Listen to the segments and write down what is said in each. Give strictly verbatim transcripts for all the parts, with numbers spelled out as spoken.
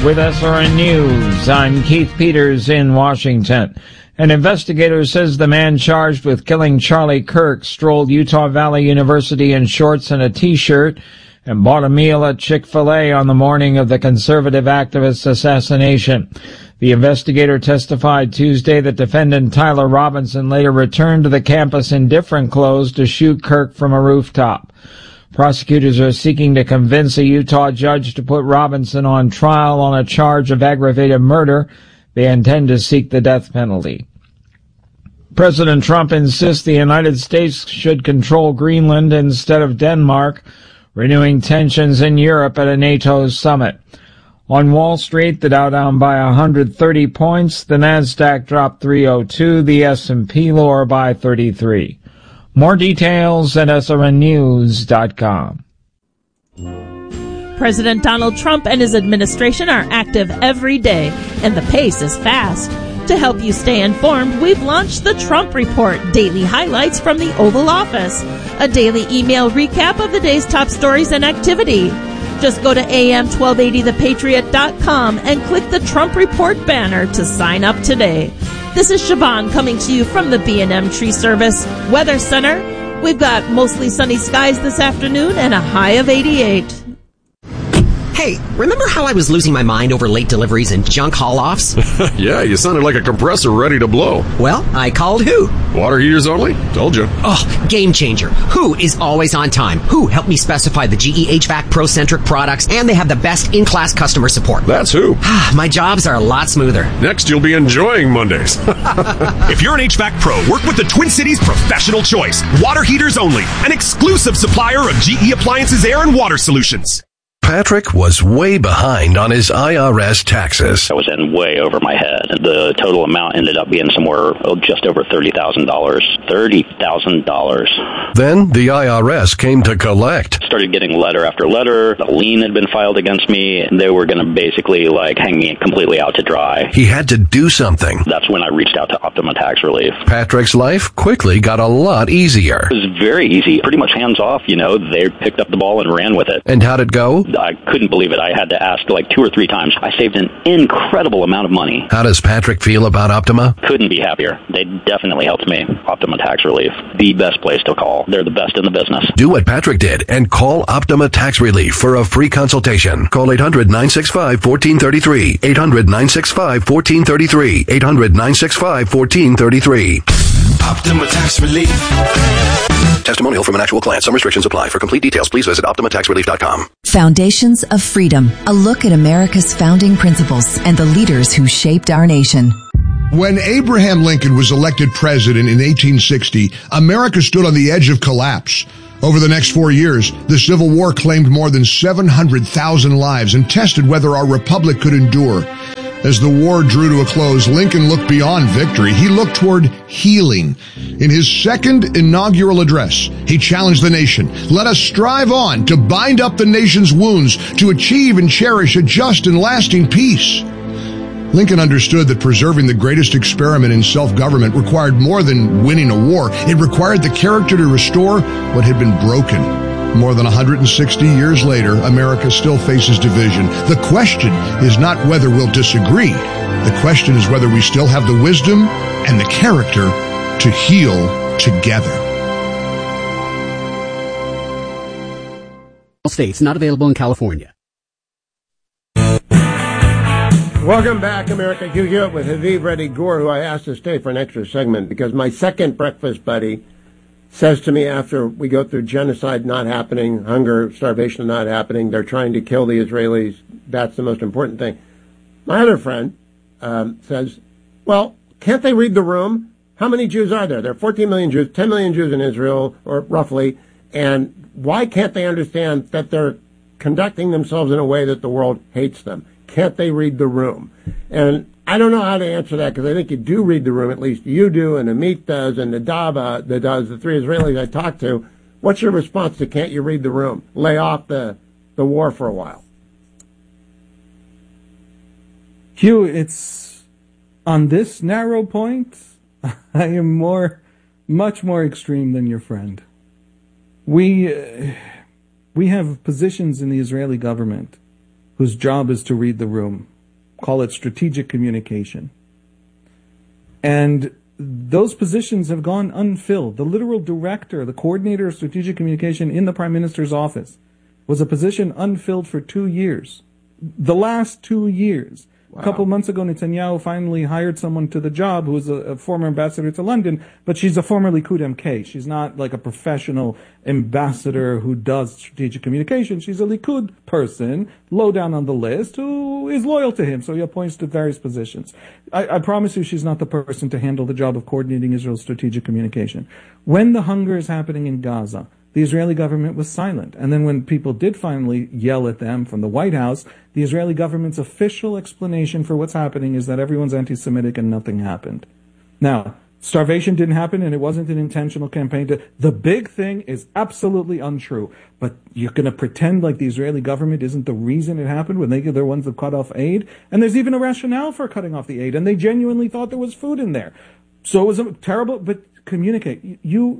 With S R N News, I'm Keith Peters in Washington. An investigator says the man charged with killing Charlie Kirk strolled Utah Valley University in shorts and a t-shirt and bought a meal at Chick-fil-A on the morning of the conservative activist's assassination. The investigator testified Tuesday that defendant Tyler Robinson later returned to the campus in different clothes to shoot Kirk from a rooftop. Prosecutors are seeking to convince a Utah judge to put Robinson on trial on a charge of aggravated murder. They intend to seek the death penalty. President Trump insists the United States should control Greenland instead of Denmark, renewing tensions in Europe at a NATO summit. On Wall Street, the Dow down by one hundred thirty points, the Nasdaq dropped three oh two, the S and P lower by thirty-three. More details at S R N news dot com. President Donald Trump and his administration are active every day, and the pace is fast. To help you stay informed, we've launched the Trump Report, daily highlights from the Oval Office, a daily email recap of the day's top stories and activity. Just go to A M twelve eighty the patriot dot com and click the Trump Report banner to sign up today. This is Siobhan coming to you from the B and M Tree Service Weather Center. We've got mostly sunny skies this afternoon and a high of eighty-eight. Hey, remember how I was losing my mind over late deliveries and junk haul-offs? Yeah, you sounded like a compressor ready to blow. Well, I called Who. Water heaters only? Told you. Oh, game changer. Who is always on time. Who helped me specify the G E H V A C Pro-centric products, and they have the best in-class customer support. That's Who. My jobs are a lot smoother. Next, you'll be enjoying Mondays. If you're an H V A C Pro, work with the Twin Cities Professional Choice. Water heaters only. An exclusive supplier of G E Appliances Air and Water Solutions. Patrick was way behind on his I R S taxes. I was in way over my head. The total amount ended up being somewhere oh, just over thirty thousand dollars. thirty thousand dollars. Then the I R S came to collect. Started getting letter after letter. A lien had been filed against me, and they were going to basically like hang me completely out to dry. He had to do something. That's when I reached out to Optima Tax Relief. Patrick's life quickly got a lot easier. It was very easy. Pretty much hands off, you know. They picked up the ball and ran with it. And how'd it go? I couldn't believe it. I had to ask like two or three times. I saved an incredible amount of money. How does Patrick feel about Optima? Couldn't be happier. They definitely helped me. Optima Tax Relief. The best place to call. They're the best in the business. Do what Patrick did and call Optima Tax Relief for a free consultation. Call eight hundred nine six five one four three three. eight hundred nine six five one four three three. eight hundred nine six five one four three three. Optima Tax Relief. Testimonial from an actual client. Some restrictions apply. For complete details, please visit optima tax relief dot com. Foundations of Freedom. A look at America's founding principles and the leaders who shaped our nation. When Abraham Lincoln was elected president in eighteen sixty, America stood on the edge of collapse. Over the next four years, the Civil War claimed more than seven hundred thousand lives and tested whether our republic could endure. As the war drew to a close, Lincoln looked beyond victory. He looked toward healing. In his second inaugural address, he challenged the nation. Let us strive on to bind up the nation's wounds, to achieve and cherish a just and lasting peace. Lincoln understood that preserving the greatest experiment in self-government required more than winning a war. It required the character to restore what had been broken. More than one hundred sixty years later, America still faces division. The question is not whether we'll disagree. The question is whether we still have the wisdom and the character to heal together. States not available in California. Welcome back, America. Hugh Hewitt with Haviv Reddy Gore, who I asked to stay for an extra segment because my second breakfast buddy says to me after we go through genocide not happening, hunger, starvation not happening, they're trying to kill the Israelis, that's the most important thing. My other friend um, says, well, can't they read the room? How many Jews are there? There are fourteen million Jews, ten million Jews in Israel, or roughly, and why can't they understand that they're conducting themselves in a way that the world hates them? Can't they read the room? And I don't know how to answer that because I think you do read the room, at least you do, and Amit does, and Nadav uh, that does, the three Israelis I talked to. What's your response to can't you read the room? Lay off the, the war for a while. Hugh, it's on this narrow point, I am more, much more extreme than your friend. We, uh, we have positions in the Israeli government whose job is to read the room. call it strategic communication. And those positions have gone unfilled. The literal director, the coordinator of strategic communication in the Prime Minister's office was a position unfilled for two years. The last two years. Wow. A couple months ago, Netanyahu finally hired someone to the job who was a, a former ambassador to London, but she's a former Likud M K. She's not like a professional ambassador who does strategic communication. She's a Likud person, low down on the list, who is loyal to him, so he appoints to various positions. I, I promise you she's not the person to handle the job of coordinating Israel's strategic communication. When the hunger is happening in Gaza, the Israeli government was silent. And then when people did finally yell at them from the White House, the Israeli government's official explanation for what's happening is that everyone's anti-Semitic and nothing happened. Now, starvation didn't happen and it wasn't an intentional campaign. To, the big thing is absolutely untrue. But you're going to pretend like the Israeli government isn't the reason it happened when they, they're the ones that cut off aid? And there's even a rationale for cutting off the aid. And they genuinely thought there was food in there. So it was a terrible, but communicate. You...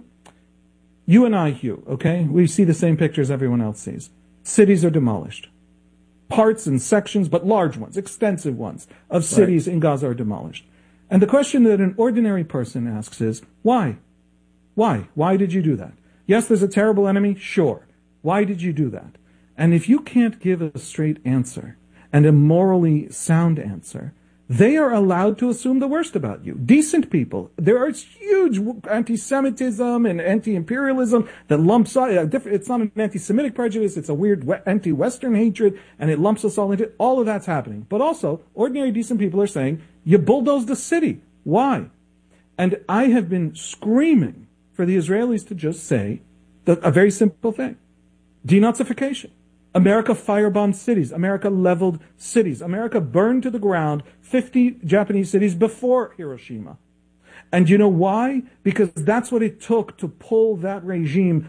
You and I, Hugh, okay? We see the same pictures everyone else sees. Cities are demolished. Parts and sections, but large ones, extensive ones, of cities right. in Gaza are demolished. And the question that an ordinary person asks is, why? Why? Why did you do that? Yes, there's a terrible enemy, sure. Why did you do that? And if you can't give a straight answer, and a morally sound answer, they are allowed to assume the worst about you. Decent people. There is huge anti-Semitism and anti-imperialism that lumps us. It's not an anti-Semitic prejudice. It's a weird anti-Western hatred, and it lumps us all into it. All of that's happening. But also, ordinary decent people are saying, you bulldozed the city. Why? And I have been screaming for the Israelis to just say the, a very simple thing. Denazification. America firebombed cities. America leveled cities. America burned to the ground fifty Japanese cities before Hiroshima. And you know why? Because that's what it took to pull that regime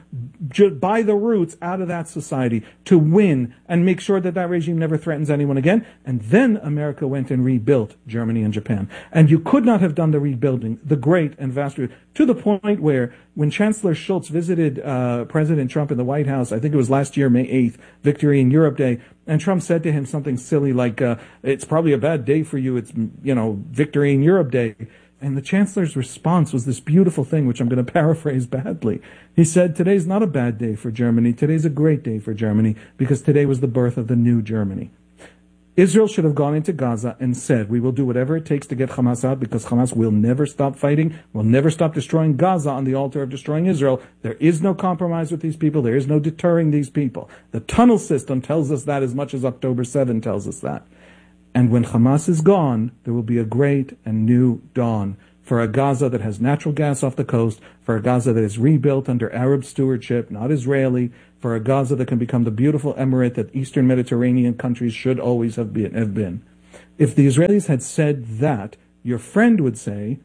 by the roots out of that society, to win and make sure that that regime never threatens anyone again. And then America went and rebuilt Germany and Japan. And you could not have done the rebuilding, the great and vast, to the point where when Chancellor Schultz visited uh, President Trump in the White House, I think it was last year, May eighth, Victory in Europe Day, and Trump said to him something silly like, uh, it's probably a bad day for you, it's, you know, Victory in Europe Day. And the Chancellor's response was this beautiful thing, which I'm going to paraphrase badly. He said, today's not a bad day for Germany. Today's a great day for Germany, because today was the birth of the new Germany. Israel should have gone into Gaza and said, we will do whatever it takes to get Hamas out, because Hamas will never stop fighting, will never stop destroying Gaza on the altar of destroying Israel. There is no compromise with these people. There is no deterring these people. The tunnel system tells us that as much as October seventh tells us that. And when Hamas is gone, there will be a great and new dawn for a Gaza that has natural gas off the coast, for a Gaza that is rebuilt under Arab stewardship, not Israeli, for a Gaza that can become the beautiful emirate that Eastern Mediterranean countries should always have been. Have been. If the Israelis had said that, your friend would say,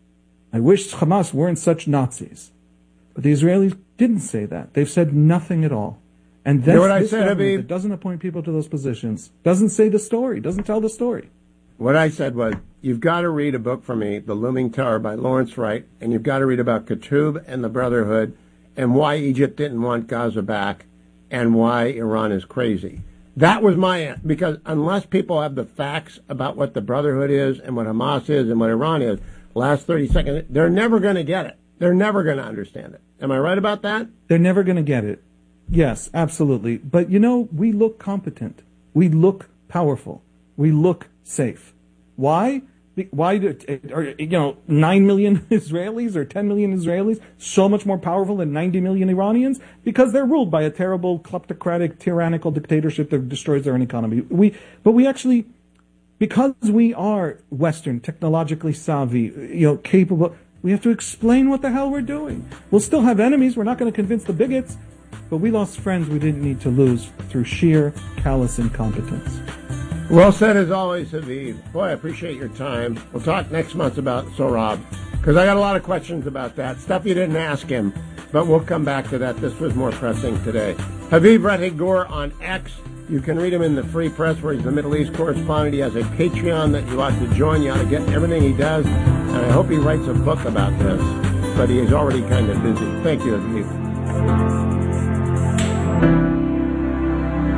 I wish Hamas weren't such Nazis. But the Israelis didn't say that. They've said nothing at all. And that's you know what I this said, government that doesn't appoint people to those positions, doesn't say the story, doesn't tell the story. What I said was, you've got to read a book for me, The Looming Tower by Lawrence Wright, and you've got to read about Qutb and the Brotherhood, and why Egypt didn't want Gaza back, and why Iran is crazy. That was my answer, because unless people have the facts about what the Brotherhood is, and what Hamas is, and what Iran is, last thirty seconds, they're never going to get it. They're never going to understand it. Am I right about that? They're never going to get it. Yes, absolutely. But, you know, we look competent. We look powerful. We look safe. Why? Why do, are, you know, nine million Israelis or ten million Israelis so much more powerful than ninety million Iranians? Because they're ruled by a terrible, kleptocratic, tyrannical dictatorship that destroys their own economy. We, but we actually, because we are Western, technologically savvy, you know, capable, we have to explain what the hell we're doing. We'll still have enemies. We're not going to convince the bigots. But we lost friends we didn't need to lose through sheer callous incompetence. Well said as always, Haviv. Boy, I appreciate your time. We'll talk next month about Sohrab, because I got a lot of questions about that. Stuff you didn't ask him, but we'll come back to that. This was more pressing today. Haviv Rettig Gur on X. You can read him in the Free Press, where he's the Middle East correspondent. He has a Patreon that you ought to join. You ought to get everything he does. And I hope he writes a book about this, but he is already kind of busy. Thank you, Haviv.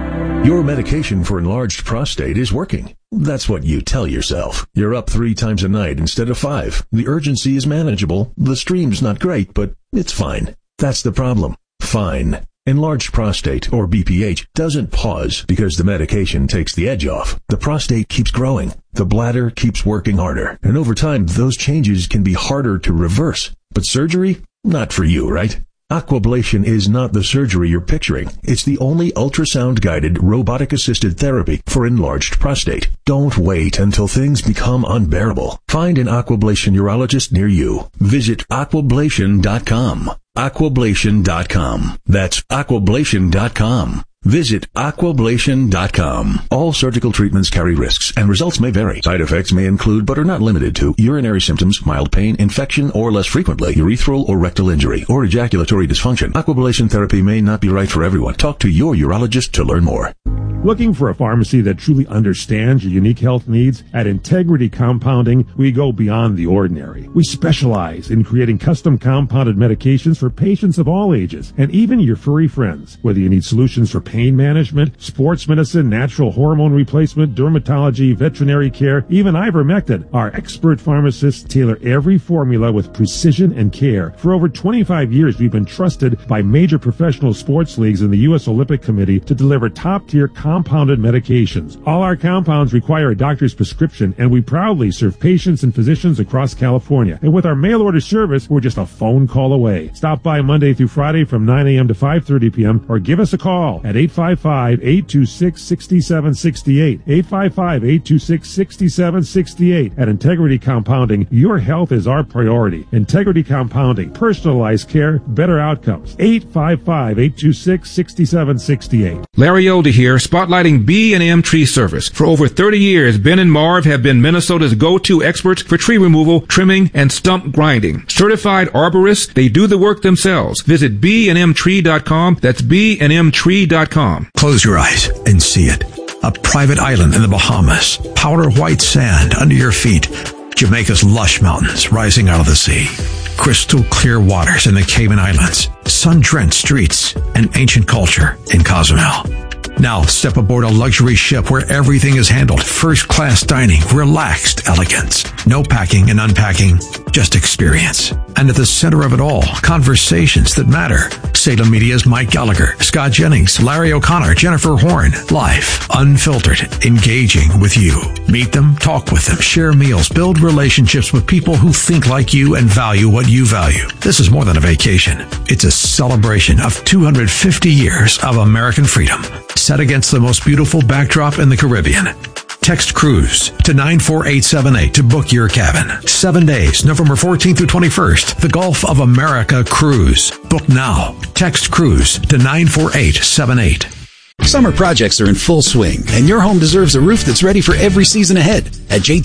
Your medication for enlarged prostate is working. That's what you tell yourself. You're up three times a night instead of five. The urgency is manageable. The stream's not great, but it's fine. That's the problem. Fine. Enlarged prostate, or B P H, doesn't pause because the medication takes the edge off. The prostate keeps growing. The bladder keeps working harder. And over time, those changes can be harder to reverse. But surgery? Not for you, right? Aquablation is not the surgery you're picturing. It's the only ultrasound-guided, robotic-assisted therapy for enlarged prostate. Don't wait until things become unbearable. Find an Aquablation urologist near you. Visit aquablation dot com. aquablation dot com. That's aquablation dot com. Visit aquablation dot com. All surgical treatments carry risks, and results may vary. Side effects may include, but are not limited to, urinary symptoms, mild pain, infection, or less frequently, urethral or rectal injury, or ejaculatory dysfunction. Aquablation therapy may not be right for everyone. Talk to your urologist to learn more. Looking for a pharmacy that truly understands your unique health needs? At Integrity Compounding, we go beyond the ordinary. We specialize in creating custom compounded medications for patients of all ages, and even your furry friends. Whether you need solutions for pain management, sports medicine, natural hormone replacement, dermatology, veterinary care, even ivermectin, our expert pharmacists tailor every formula with precision and care. For over twenty-five years, we've been trusted by major professional sports leagues and the U S Olympic Committee to deliver top-tier compounded medications. All our compounds require a doctor's prescription, and we proudly serve patients and physicians across California. And with our mail-order service, we're just a phone call away. Stop by Monday through Friday from nine a.m. to five thirty p.m. or give us a call at eight five five, eight two six, six seven six eight. eight five five, eight two six, six seven six eight. At Integrity Compounding, your health is our priority. Integrity Compounding, personalized care, better outcomes. eight five five, eight two six, six seven six eight. Larry Older here, spotlighting B and M Tree Service. For over thirty years, Ben and Marv have been Minnesota's go-to experts for tree removal, trimming, and stump grinding. Certified arborists, they do the work themselves. Visit b and m tree dot com. That's b and m tree dot com. Close your eyes and see it. A private island in the Bahamas. Powder white sand under your feet. Jamaica's lush mountains rising out of the sea. Crystal clear waters in the Cayman Islands. Sun-drenched streets and ancient culture in Cozumel. Now step aboard a luxury ship where everything is handled. First-class dining, relaxed elegance. No packing and unpacking, just experience. And at the center of it all, conversations that matter. Salem Media's Mike Gallagher, Scott Jennings, Larry O'Connor, Jennifer Horn. Live, unfiltered, engaging with you. Meet them, talk with them, share meals, build relationships with people who think like you and value what you value. This is more than a vacation. It's a celebration of two hundred fifty years of American freedom, set against the most beautiful backdrop in the Caribbean. Text cruise to nine four eight seven eight to book your cabin. Seven days, November fourteenth through twenty-first. The Gulf of America Cruise. Book now. Text cruise to nine four eight seven eight. Summer projects are in full swing, and your home deserves a roof that's ready for every season ahead. At J T